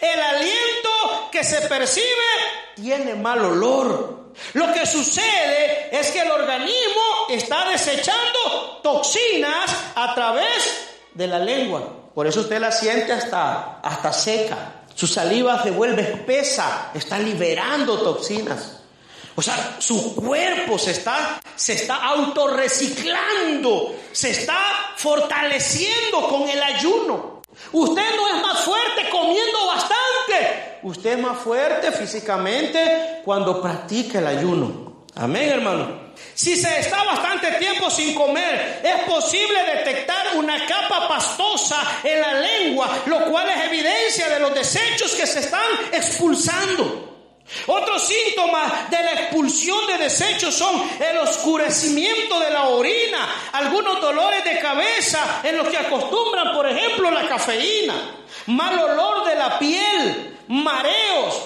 el aliento que se percibe tiene mal olor. Lo que sucede es que el organismo está desechando toxinas a través de la lengua. Por eso usted la siente hasta seca. Su saliva se vuelve espesa, está liberando toxinas. O sea, su cuerpo se está autorreciclando, se está fortaleciendo con el ayuno. Usted no es más fuerte comiendo bastante. Usted es más fuerte físicamente cuando practica el ayuno. Amén, hermano. Si se está bastante tiempo sin comer, es posible detectar una capa pastosa en la lengua, lo cual es evidencia de los desechos que se están expulsando. Otros síntomas de la expulsión de desechos son el oscurecimiento de la orina, algunos dolores de cabeza en los que acostumbran, por ejemplo, la cafeína, mal olor de la piel, mareos,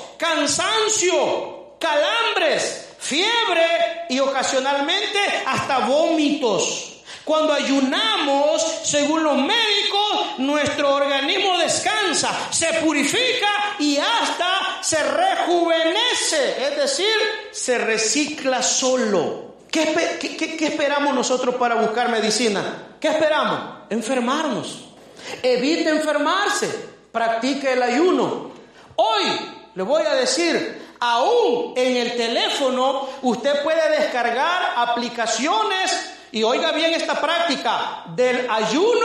cansancio, calambres, fiebre y ocasionalmente hasta vómitos. Cuando ayunamos, según los médicos, nuestro organismo descansa, se purifica y hasta se rejuvenece, es decir, se recicla solo. ¿Qué esperamos nosotros para buscar medicina? ¿Qué esperamos? Enfermarnos. Evite enfermarse, practique el ayuno. Hoy le voy a decir, aún en el teléfono usted puede descargar aplicaciones. Y oiga bien esta práctica del ayuno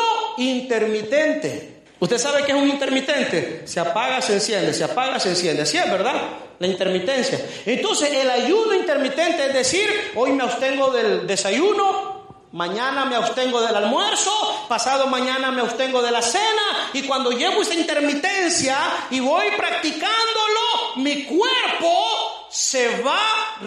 intermitente. ¿Usted sabe qué es un intermitente? Se apaga, se enciende, se apaga, se enciende. Así es, ¿verdad? La intermitencia. Entonces, el ayuno intermitente es decir, hoy me abstengo del desayuno, mañana me abstengo del almuerzo, pasado mañana me abstengo de la cena. Y cuando llevo esa intermitencia y voy practicándolo, mi cuerpo se va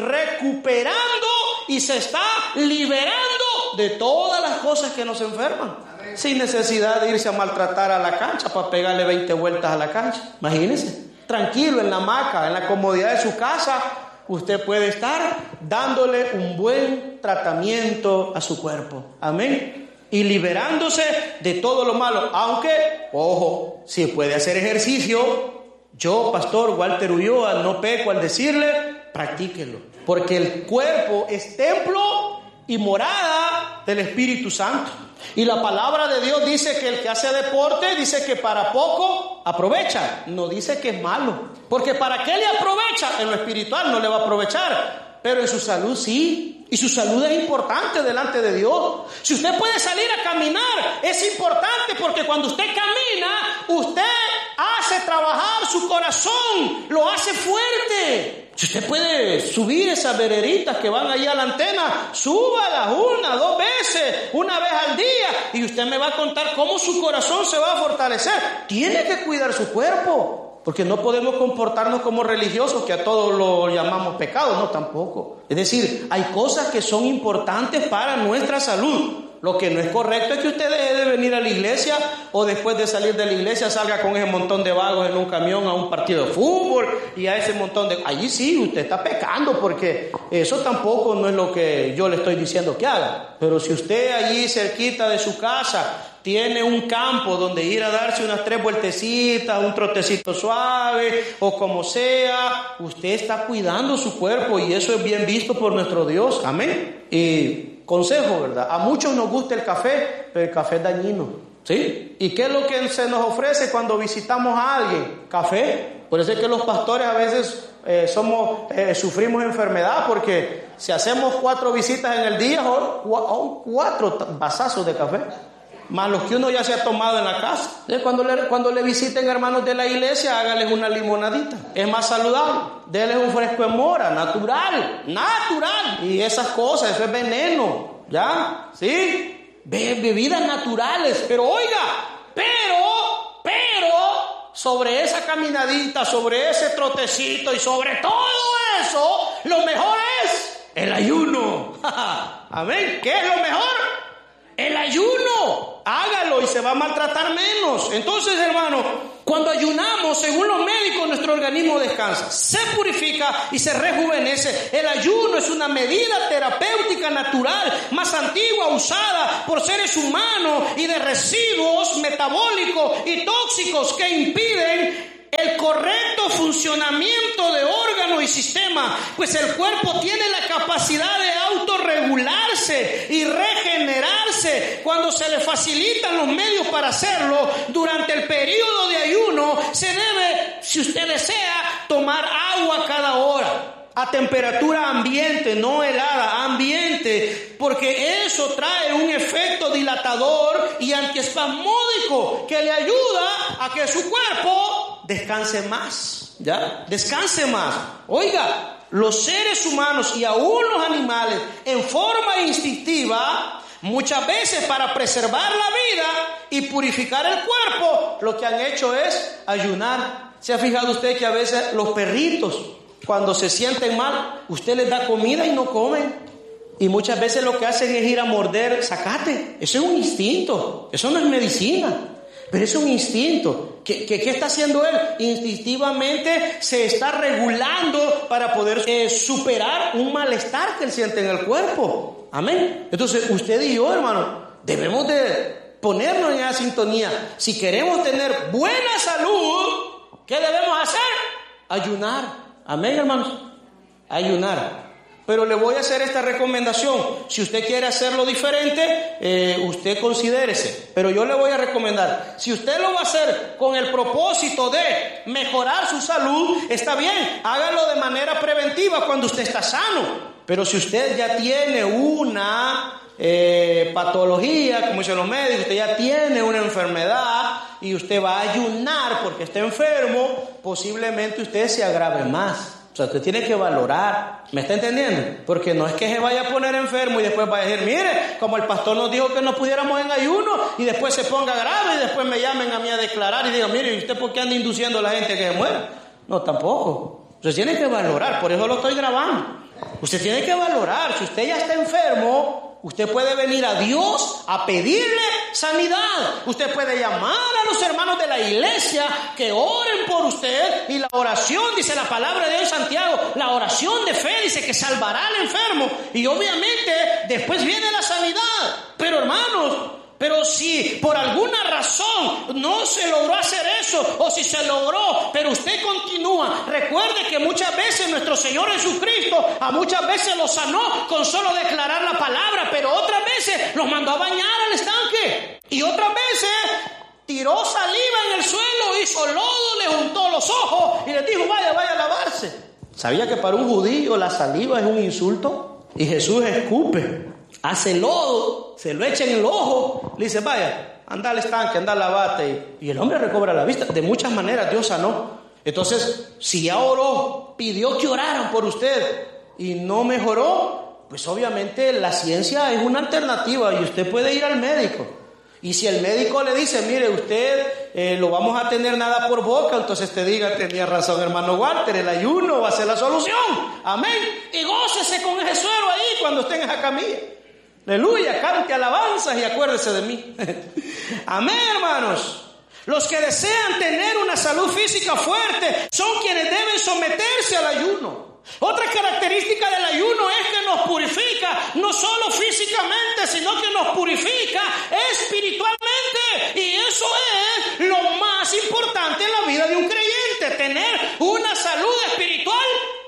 recuperando y se está liberando de todas las cosas que nos enferman. Sin necesidad de irse a maltratar a la cancha para pegarle 20 vueltas a la cancha. Imagínense, tranquilo en la hamaca, en la comodidad de su casa, usted puede estar dándole un buen tratamiento a su cuerpo. Amén. Y liberándose de todo lo malo. Aunque, ojo, si puede hacer ejercicio, yo, Pastor Walter Ulloa, no peco al decirle, practíquelo. Porque el cuerpo es templo y morada del Espíritu Santo. Y la palabra de Dios dice que el que hace deporte, dice que para poco aprovecha. No dice que es malo. Porque ¿para qué le aprovecha? En lo espiritual no le va a aprovechar. Pero en su salud sí. Y su salud es importante delante de Dios. Si usted puede salir a caminar, es importante porque cuando usted camina, usted hace trabajar su corazón, lo hace fuerte. Si usted puede subir esas vereditas que van ahí a la antena, súbalas 1, 2 veces, una vez al día, y usted me va a contar cómo su corazón se va a fortalecer. Tiene que cuidar su cuerpo, porque no podemos comportarnos como religiosos, que a todos lo llamamos pecado, no, tampoco. Es decir, hay cosas que son importantes para nuestra salud. Lo que no es correcto es que usted deje de venir a la iglesia o después de salir de la iglesia salga con ese montón de vagos en un camión a un partido de fútbol y a ese montón de... Allí sí, usted está pecando porque eso tampoco no es lo que yo le estoy diciendo que haga. Pero si usted allí cerquita de su casa tiene un campo donde ir a darse unas 3 vueltecitas, un trotecito suave o como sea, usted está cuidando su cuerpo y eso es bien visto por nuestro Dios. Amén. Y consejo, ¿verdad? A muchos nos gusta el café, pero el café es dañino, ¿sí? ¿Y qué es lo que se nos ofrece cuando visitamos a alguien? Café. Por eso es que los pastores a veces sufrimos enfermedad, porque si hacemos 4 visitas en el día, o 4 vasazos de café, más los que uno ya se ha tomado en la casa. Cuando le visiten hermanos de la iglesia, háganles una limonadita, es más saludable. Denles un fresco de mora, natural, y esas cosas, eso es veneno, ¿ya? ¿Sí? Bebidas naturales, pero oiga, pero sobre esa caminadita, sobre ese trotecito y sobre todo eso, lo mejor es el ayuno. Amén. ¿Qué es lo mejor? El ayuno. Hágalo y se va a maltratar menos. Entonces, hermano, cuando ayunamos, según los médicos, nuestro organismo descansa, se purifica y se rejuvenece. El ayuno es una medida terapéutica natural, más antigua, usada por seres humanos y de residuos metabólicos y tóxicos que impiden el correcto funcionamiento de órganos y sistemas, pues el cuerpo tiene la capacidad de autorregularse y regenerarse cuando se le facilitan los medios para hacerlo. Durante el periodo de ayuno se debe, si usted desea, tomar agua cada hora a temperatura ambiente, no helada, ambiente, porque eso trae un efecto dilatador y antiespasmódico que le ayuda a que su cuerpo descanse más, ¿ya? Descanse más. Oiga, los seres humanos y aún los animales, en forma instintiva, muchas veces para preservar la vida y purificar el cuerpo, lo que han hecho es ayunar. ¿Se ha fijado usted que a veces los perritos, cuando se sienten mal, usted les da comida y no comen? Y muchas veces lo que hacen es ir a morder zacate. Eso es un instinto, eso no es medicina, pero es un instinto. ¿Qué está haciendo él? Instintivamente se está regulando para poder superar un malestar que él siente en el cuerpo. Amén. Entonces usted y yo, hermano, debemos de ponernos en esa sintonía. Si queremos tener buena salud, ¿qué debemos hacer? Ayunar. Amén, hermanos. Ayunar. Pero le voy a hacer esta recomendación. Si usted quiere hacerlo diferente, usted considérese. Pero yo le voy a recomendar, si usted lo va a hacer con el propósito de mejorar su salud, está bien, hágalo de manera preventiva cuando usted está sano. Pero si usted ya tiene una patología, como dicen los médicos, usted ya tiene una enfermedad y usted va a ayunar porque está enfermo, posiblemente usted se agrave más. O sea, usted tiene que valorar. ¿Me está entendiendo? Porque no es que se vaya a poner enfermo y después vaya a decir, mire, como el pastor nos dijo que nos pudiéramos en ayuno, y después se ponga grave y después me llamen a mí a declarar y digan, mire, ¿y usted por qué anda induciendo a la gente que se muera? No, tampoco. Usted tiene que valorar, por eso lo estoy grabando. Usted tiene que valorar. Si usted ya está enfermo, usted puede venir a Dios a pedirle sanidad. Usted puede llamar a los hermanos de la iglesia que oren por usted. Y la oración, dice la palabra de Dios en Santiago, la oración de fe dice que salvará al enfermo. Y obviamente después viene la sanidad. Pero hermanos, pero si por alguna razón no se logró hacer eso, o si se logró, pero usted continúa, recuerde que muchas veces nuestro Señor Jesucristo a muchas veces los sanó con solo declarar la palabra, pero otras veces los mandó a bañar al estanque, y otras veces tiró saliva en el suelo, hizo lodo, le juntó los ojos y les dijo, vaya a lavarse. ¿Sabía que para un judío la saliva es un insulto? Y Jesús escupe, hace lodo, se lo echa en el ojo, le dice, vaya, anda al estanque, anda a lavarte. Y el hombre recobra la vista. De muchas maneras Dios sanó. Entonces, si ya oró, pidió que oraran por usted y no mejoró, pues obviamente la ciencia es una alternativa y usted puede ir al médico. Y si el médico le dice, mire, usted lo vamos a tener nada por boca, entonces te diga, tenía razón hermano Walter, el ayuno va a ser la solución. Amén. Y gócese con ese suero ahí cuando esté en esa camilla. Aleluya, cante alabanzas y acuérdese de mí. Amén, hermanos. Los que desean tener una salud física fuerte son quienes deben someterse al ayuno. Otra característica del ayuno es que nos purifica, no solo físicamente, sino que nos purifica espiritualmente. Y eso es lo más importante en la vida de un creyente, tener una salud espiritual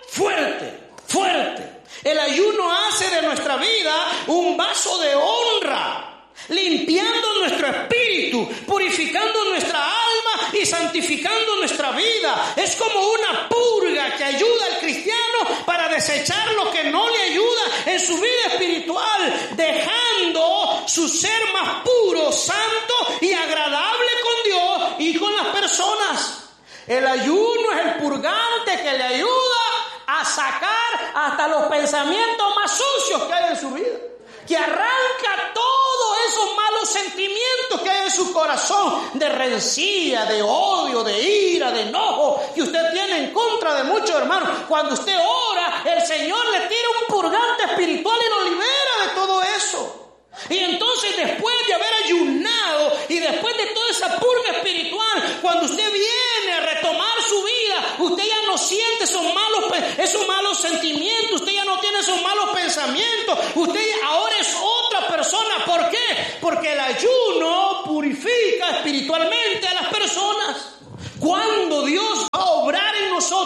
fuerte. El ayuno hace de nuestra vida un vaso de honra, limpiando nuestro espíritu, purificando nuestra alma y santificando nuestra vida. Es como una purga que ayuda al cristiano para desechar lo que no le ayuda en su vida espiritual, dejando su ser más puro, santo y agradable con Dios y con las personas. El ayuno es el purgante que le ayuda a sacar hasta los pensamientos más sucios que hay en su vida, que arranca todos esos malos sentimientos que hay en su corazón, de rencilla, de odio, de ira, de enojo, que usted tiene en contra de muchos hermanos. Cuando usted ora, el Señor le tira un purgante espiritual y lo libera de todo eso. Y entonces, después de haber ayunado y después de toda esa purga espiritual, cuando usted viene a retomar su vida, usted ya no siente esos malos sentimientos, usted ya no tiene esos malos pensamientos, usted ahora es otra persona. ¿Por qué? Porque el ayuno purifica espiritualmente a las personas. Cuando Dios va a obrar en nosotros,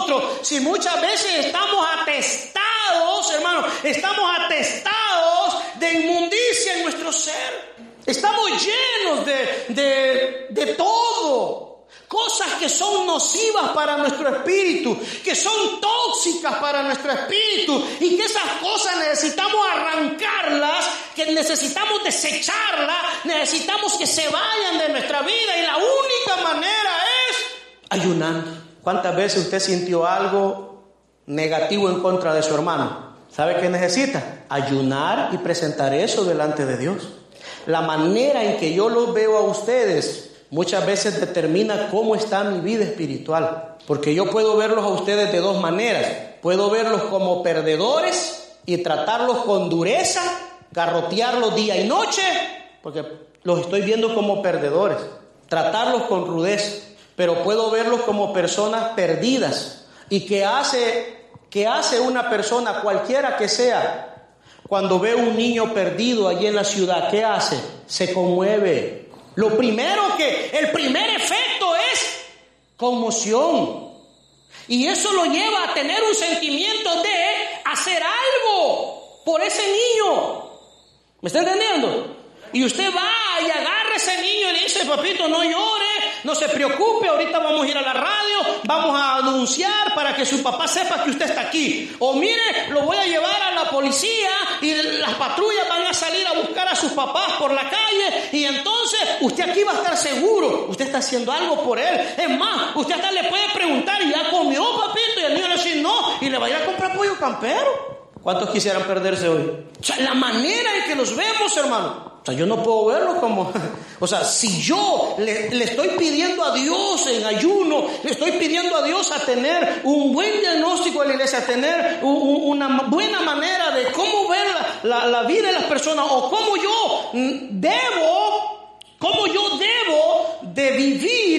si muchas veces estamos atestados, hermanos, estamos atestados de inmundicia en nuestro ser? Estamos llenos de todo. Cosas que son nocivas para nuestro espíritu, que son tóxicas para nuestro espíritu, y que esas cosas necesitamos arrancarlas, que necesitamos desecharlas, necesitamos que se vayan de nuestra vida, y la única manera es ayunando. ¿Cuántas veces usted sintió algo negativo en contra de su hermano? ¿Sabe qué necesita? Ayunar y presentar eso delante de Dios. La manera en que yo los veo a ustedes muchas veces determina cómo está mi vida espiritual. Porque yo puedo verlos a ustedes de dos maneras. Puedo verlos como perdedores y tratarlos con dureza, garrotearlos día y noche, porque los estoy viendo como perdedores. Tratarlos con rudeza. Pero puedo verlos como personas perdidas. ¿Y qué hace una persona, cualquiera que sea, cuando ve un niño perdido allí en la ciudad? ¿Qué hace? Se conmueve. El primer efecto es conmoción. Y eso lo lleva a tener un sentimiento de hacer algo por ese niño. ¿Me está entendiendo? Y usted va y agarra a ese niño y le dice: papito, no llore, no se preocupe, ahorita vamos a ir a la radio, vamos a anunciar para que su papá sepa que usted está aquí. O mire, lo voy a llevar a la policía y las patrullas van a salir a buscar a sus papás por la calle, y entonces usted aquí va a estar seguro, usted está haciendo algo por él. Es más, usted hasta le puede preguntar: ¿y ya comió, papito? Y el niño le dice: no, y le va a ir a comprar pollo campero. ¿Cuántos quisieran perderse hoy? O sea, la manera en que los vemos, hermano. O sea, yo no puedo verlo como... O sea, si yo le estoy pidiendo a Dios en ayuno, le estoy pidiendo a Dios a tener un buen diagnóstico de la iglesia, a tener una buena manera de cómo ver la vida de las personas, o cómo yo debo de vivir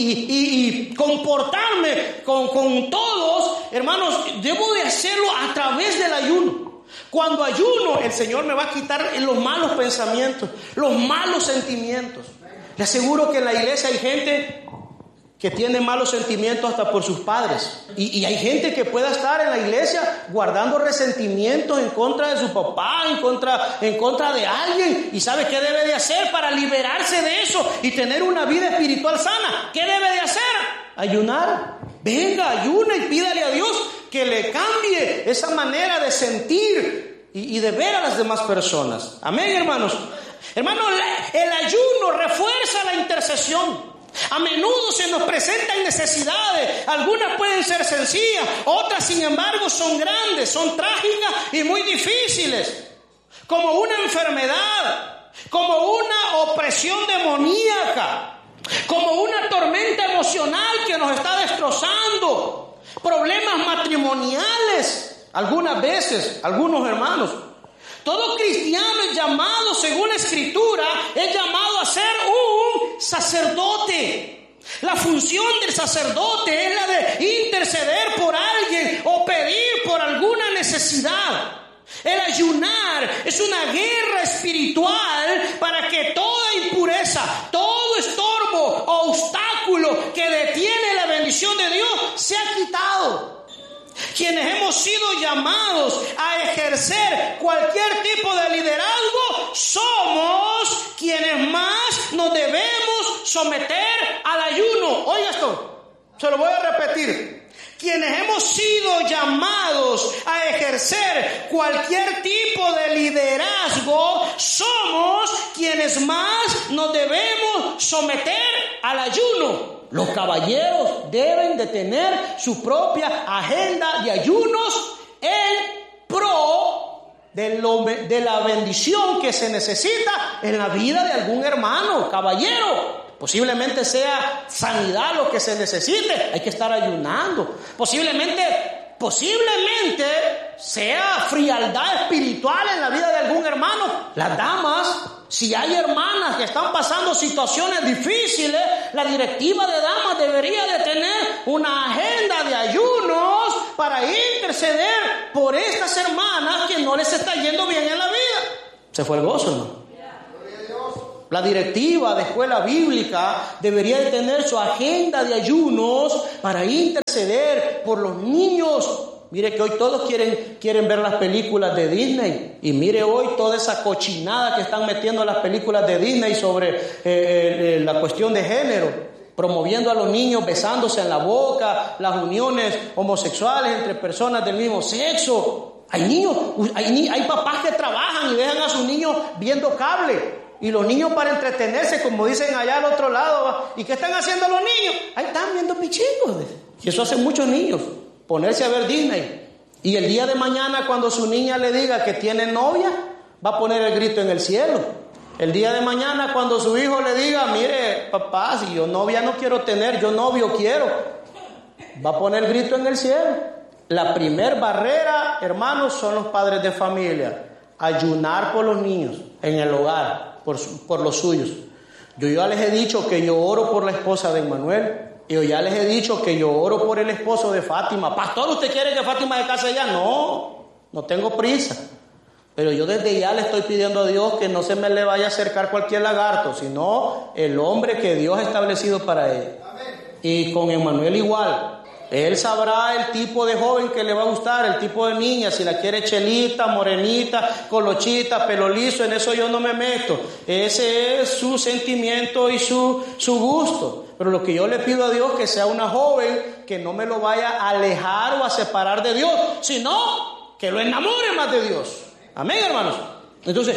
y comportarme con todos, hermanos, debo de hacerlo a través del ayuno. Cuando ayuno, el Señor me va a quitar los malos pensamientos, los malos sentimientos. Le aseguro que en la iglesia hay gente que tiene malos sentimientos hasta por sus padres. Y hay gente que pueda estar en la iglesia guardando resentimientos en contra de su papá, en contra de alguien. ¿Y sabe qué debe de hacer para liberarse de eso y tener una vida espiritual sana? ¿Qué debe de hacer? Ayunar. Venga, ayuna y pídale a Dios que le cambie esa manera de sentir y de ver a las demás personas. Amén, hermanos. Hermanos, el ayuno refuerza la intercesión. A menudo se nos presentan necesidades. Algunas pueden ser sencillas, otras sin embargo son grandes, son trágicas y muy difíciles. Como una enfermedad, como una opresión demoníaca, como una tormenta emocional que nos está destrozando, problemas matrimoniales, algunas veces, algunos hermanos. Todo cristiano es llamado, según la Escritura, es llamado a ser un sacerdote. La función del sacerdote es la de interceder por alguien o pedir por alguna necesidad. El ayunar es una guerra espiritual para que toda impureza, todo estorbo o obstáculo que detiene la bendición de Dios sea quitado. Quienes hemos sido llamados a ejercer cualquier tipo de liderazgo, somos quienes más nos debemos someter al ayuno. Oiga esto, se lo voy a repetir. Quienes hemos sido llamados a ejercer cualquier tipo de liderazgo, somos quienes más nos debemos someter al ayuno. Los caballeros deben de tener su propia agenda de ayunos en pro de la bendición que se necesita en la vida de algún hermano, caballero. Posiblemente sea sanidad lo que se necesite, hay que estar ayunando. Posiblemente sea frialdad espiritual en la vida de algún hermano. Las damas, si hay hermanas que están pasando situaciones difíciles, la directiva de damas debería de tener una agenda de ayunos para interceder por estas hermanas que no les está yendo bien en la vida. Se fue el gozo, ¿no? La directiva de escuela bíblica debería de tener su agenda de ayunos para interceder por los niños. Mire que hoy todos quieren ver las películas de Disney. Y mire hoy toda esa cochinada que están metiendo en las películas de Disney sobre la cuestión de género, promoviendo a los niños besándose en la boca, las uniones homosexuales entre personas del mismo sexo. Hay niños, hay papás que trabajan y dejan a sus niños viendo cable. Y los niños para entretenerse, como dicen allá al otro lado, ¿y qué están haciendo los niños? Ahí están viendo pichingos. Y eso hacen muchos niños, ponerse a ver Disney. Y el día de mañana cuando su niña le diga que tiene novia, va a poner el grito en el cielo. El día de mañana cuando su hijo le diga, mire papá, si yo novia no quiero tener, yo novio quiero, va a poner el grito en el cielo. La primer barrera, hermanos, son los padres de familia. Ayunar por los niños en el hogar. Por los suyos. Yo ya les he dicho que yo oro por la esposa de Emmanuel. Yo ya les he dicho que yo oro por el esposo de Fátima. Pastor, ¿usted quiere que Fátima se case ya? No tengo prisa. Pero yo desde ya le estoy pidiendo a Dios que no se me le vaya a acercar cualquier lagarto, sino el hombre que Dios ha establecido para ella. Y con Emmanuel igual. Él sabrá el tipo de joven que le va a gustar, el tipo de niña, si la quiere chelita, morenita, colochita, pelo liso, en eso yo no me meto. Ese es su sentimiento y su gusto. Pero lo que yo le pido a Dios que sea una joven que no me lo vaya a alejar o a separar de Dios, sino que lo enamore más de Dios. Amén, hermanos. Entonces,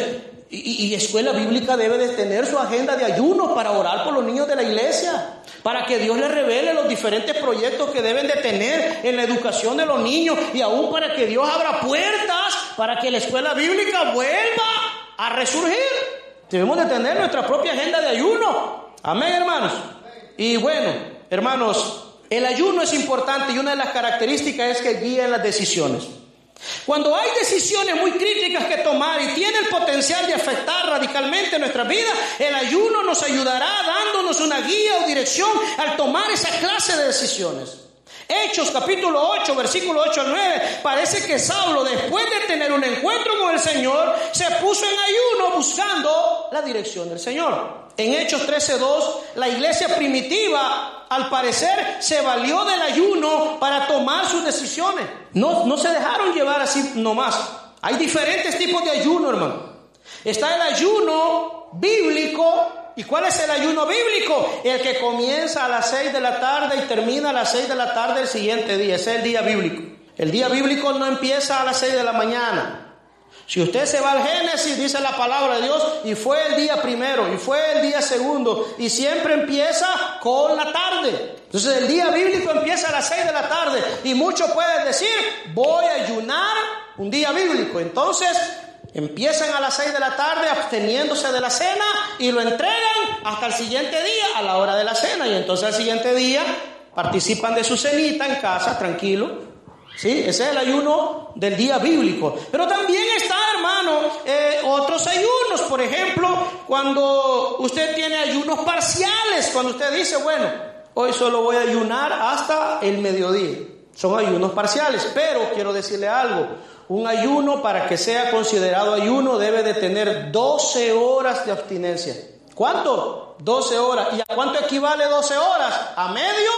y escuela bíblica debe de tener su agenda de ayunos para orar por los niños de la iglesia, para que Dios les revele los diferentes proyectos que deben de tener en la educación de los niños, y aún para que Dios abra puertas para que la escuela bíblica vuelva a resurgir. Debemos de tener nuestra propia agenda de ayuno. Amén, hermanos. Y bueno, hermanos, el ayuno es importante y una de las características es que guía las decisiones. Cuando hay decisiones muy críticas que tomar y tiene el potencial de afectar radicalmente nuestra vida, el ayuno nos ayudará dándonos una guía o dirección al tomar esa clase de decisiones. Hechos capítulo 8, versículo 8 al 9, parece que Saulo, después de tener un encuentro con el Señor, se puso en ayuno buscando la dirección del Señor. En Hechos 13:2, la iglesia primitiva, al parecer, se valió del ayuno para tomar sus decisiones. No se dejaron llevar así nomás. Hay diferentes tipos de ayuno, hermano. Está el ayuno bíblico. ¿Y cuál es el ayuno bíblico? El que comienza a las 6 de la tarde y termina a las 6 de la tarde el siguiente día. Ese es el día bíblico. El día bíblico no empieza a las 6 de la mañana. Si usted se va al Génesis, dice la palabra de Dios, y fue el día primero, y fue el día segundo, y siempre empieza con la tarde. Entonces el día bíblico empieza a las 6 de la tarde, y muchos pueden decir, voy a ayunar un día bíblico. Entonces empiezan a las 6 de la tarde absteniéndose de la cena, y lo entregan hasta el siguiente día a la hora de la cena, y entonces al siguiente día participan de su cenita en casa, tranquilo. Sí, ese es el ayuno del día bíblico. Pero también está, hermano, otros ayunos. Por ejemplo, cuando usted tiene ayunos parciales, cuando usted dice, bueno, hoy solo voy a ayunar hasta el mediodía. Son ayunos parciales, pero quiero decirle algo. Un ayuno, para que sea considerado ayuno, debe de tener 12 horas de abstinencia. ¿Cuánto? 12 horas. ¿Y a cuánto equivale 12 horas? A medio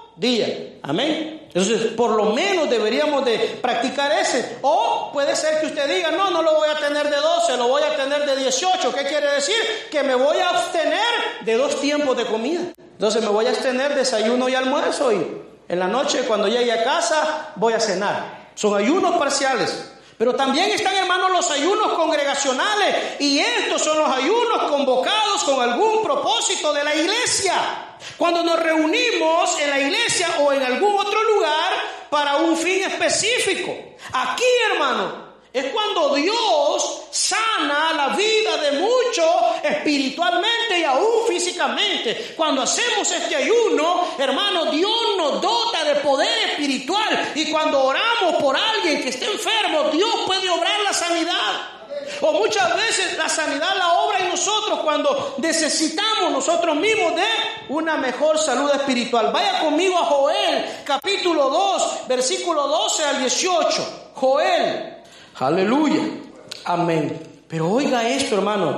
día. Amén. Entonces, por lo menos deberíamos de practicar ese. O puede ser que usted diga, no lo voy a tener de 12, lo voy a tener de 18. ¿Qué quiere decir? Que me voy a abstener de 2 tiempos de comida. Entonces me voy a abstener desayuno y almuerzo, y en la noche cuando llegue a casa voy a cenar. Son ayunos parciales. Pero también están, hermanos, los ayunos congregacionales, y estos son los ayunos convocados con algún propósito de la iglesia. Cuando nos reunimos en la iglesia o en algún otro lugar para un fin específico. Aquí, hermano, es cuando Dios sana la vida de muchos espiritualmente y aún físicamente. Cuando hacemos este ayuno, hermano, Dios nos dota de poder espiritual. Y cuando oramos por alguien que esté enfermo, Dios puede obrar la sanidad. O muchas veces la sanidad la obra en nosotros cuando necesitamos nosotros mismos de una mejor salud espiritual. Vaya conmigo a Joel, capítulo 2, versículo 12 al 18. Joel. Aleluya. Amén. Pero oiga esto, hermano.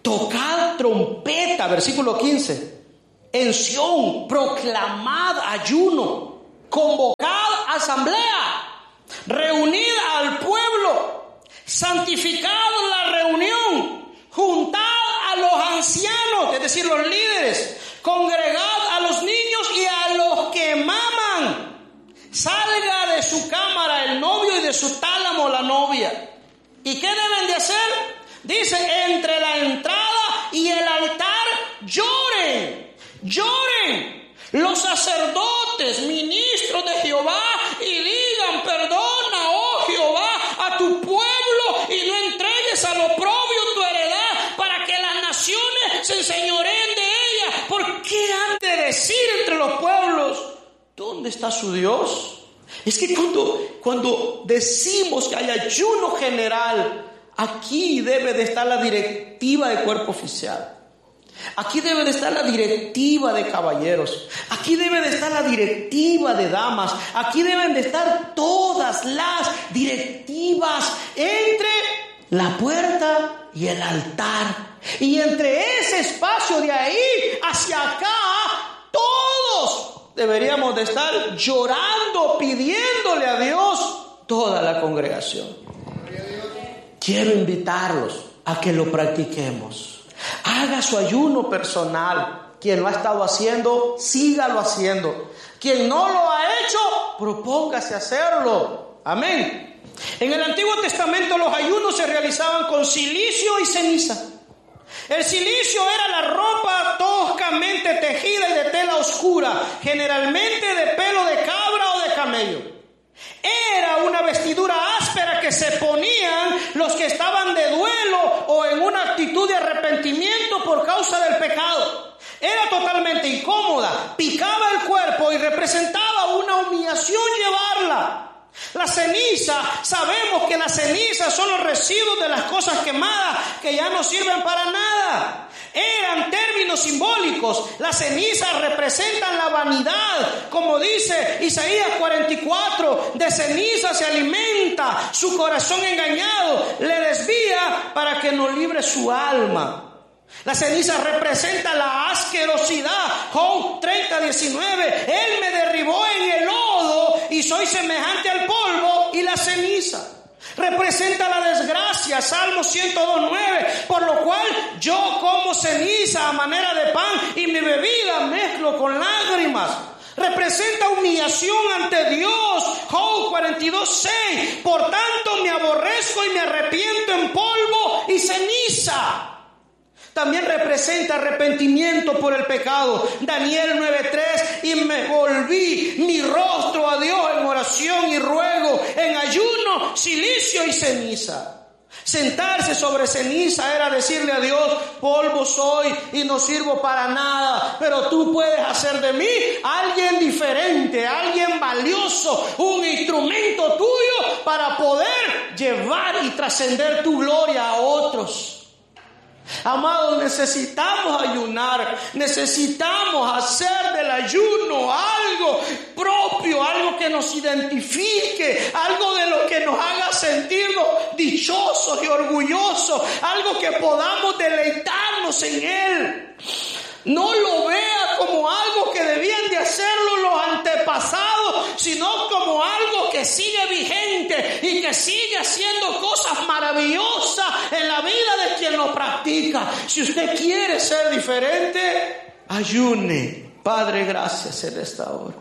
tocad trompeta, versículo 15. En Sión, proclamad ayuno, convocad asamblea, reunid al pueblo, santificad la reunión, juntad a los ancianos, es decir, los líderes, congregad a los niños y a los que maman. Salga de su cámara el novio y de su tálamo la novia. ¿Y qué deben de hacer? Dice, entre la entrada y el altar lloren, lloren los sacerdotes, ministros de Jehová, y digan, perdona, oh Jehová, a tu pueblo y no entregues al oprobio tu heredad, para que las naciones se enseñoreen de ella. ¿Por qué han de decir entre los pueblos, ¿dónde está su Dios? Es que cuando decimos que hay ayuno general, aquí debe de estar la directiva de cuerpo oficial. Aquí debe de estar la directiva de caballeros. Aquí debe de estar la directiva de damas. Aquí deben de estar todas las directivas entre la puerta y el altar. Y entre ese espacio de ahí hacia acá, todos deberíamos de estar llorando, pidiéndole a Dios, toda la congregación. Quiero invitarlos a que lo practiquemos. Haga su ayuno personal. Quien lo ha estado haciendo, sígalo haciendo. Quien no lo ha hecho, propóngase hacerlo. Amén. En el Antiguo Testamento los ayunos se realizaban con cilicio y ceniza. El cilicio era la ropa toscamente tejida y de tela oscura, generalmente de pelo de cabra o de camello. Era una vestidura áspera que se ponían los que estaban de duelo o en una actitud de arrepentimiento por causa del pecado. Era totalmente incómoda, picaba el cuerpo y representaba una humillación llevarla. La ceniza, sabemos que las cenizas son los residuos de las cosas quemadas que ya no sirven para nada. Eran términos simbólicos. Las cenizas representan la vanidad, como dice Isaías 44, de ceniza se alimenta, su corazón engañado le desvía para que no libre su alma. La ceniza representa la asquerosidad. Job 30:19, Él me derribó en el lodo y soy semejante al polvo y la ceniza. Representa la desgracia, Salmo 102:9, por lo cual yo como ceniza a manera de pan y mi bebida mezclo con lágrimas. Representa humillación ante Dios, Job 42:6, por tanto me aborrezco y me arrepiento en polvo y ceniza. También representa arrepentimiento por el pecado. Daniel 9:3, y me volví mi rostro a Dios en oración y ruego, en ayuno, cilicio y ceniza. Sentarse sobre ceniza era decirle a Dios, polvo soy y no sirvo para nada, pero tú puedes hacer de mí alguien diferente, alguien valioso, un instrumento tuyo para poder llevar y trascender tu gloria a otros. Amados, necesitamos ayunar, necesitamos hacer del ayuno algo propio, algo que nos identifique, algo de lo que nos haga sentirnos dichosos y orgullosos, algo que podamos deleitarnos en Él. No lo vea como algo que debían de hacerlo los antepasados, sino como algo que sigue vigente y que sigue haciendo cosas maravillosas en la vida de quien lo practica. Si usted quiere ser diferente, ayune. Padre, gracias en esta hora.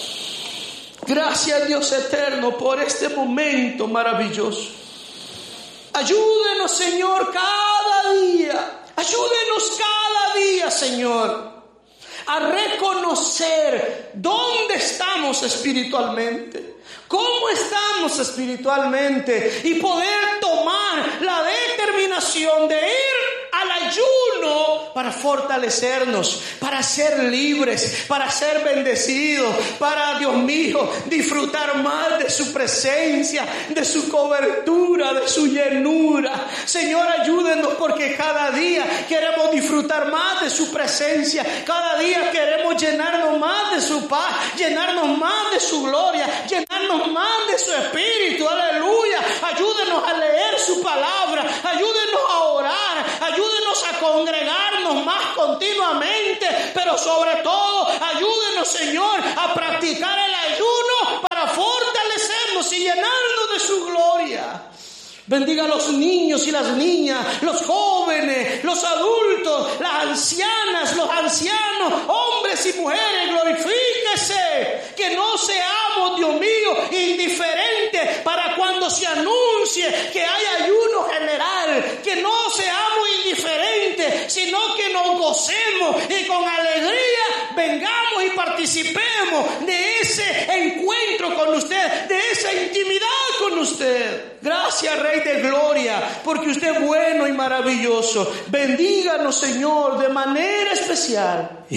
Gracias, Dios eterno, por este momento maravilloso. Ayúdenos, Señor, cada día. Ayúdenos cada día, Señor, a reconocer dónde estamos espiritualmente, cómo estamos espiritualmente y poder tomar la determinación de ir al ayuno para fortalecernos, para ser libres, para ser bendecidos, para, Dios mío, disfrutar más de su presencia, de su cobertura, de su llenura. Señor, ayúdenos porque cada día queremos disfrutar más de su presencia, cada día queremos llenarnos más de su paz, llenarnos más de su gloria, llenarnos más de su espíritu. Aleluya. Ayúdenos a leer su palabra, ayúdenos a orar, ayúdenos a congregarnos más continuamente, pero sobre todo ayúdenos, Señor, a practicar el ayuno para fortalecernos y llenarnos de su gloria. Bendiga a los niños y las niñas, los jóvenes, los adultos, las ancianas, los ancianos, hombres y mujeres. Glorifíquese, que no seamos, Dios mío, indiferentes para cuando se anuncie que hay ayuno general, que no seamos indiferentes, sino que nos gocemos y con alegría vengamos y participemos de ese encuentro con usted, de esa intimidad con usted. Gracias, Rey de Gloria, porque usted es bueno y maravilloso. Bendíganos, Señor, de manera especial.